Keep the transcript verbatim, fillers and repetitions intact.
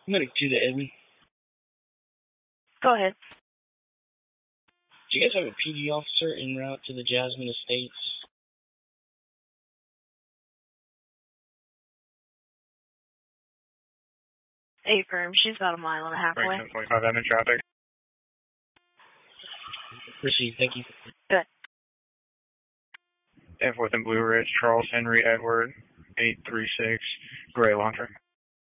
I'm going to the Edmund. Go ahead. Do you guys have a P D officer en route to the Jasmine Estates? Affirm. She's about a mile and a half away. ten twenty-five M in traffic. Received. Thank you. Good. ten fourth and Blue Ridge, Charles Henry Edward, eight three six, Gray Long Term.